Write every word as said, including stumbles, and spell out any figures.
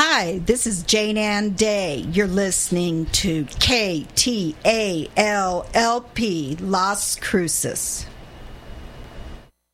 Hi, this is Jane Ann Day. You're listening to K T A L L P Las Cruces.